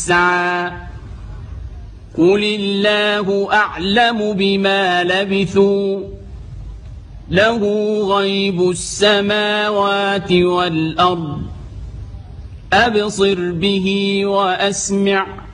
سعى قل الله أعلم بما لبثوا له غيب السماوات والأرض أبصر به وأسمع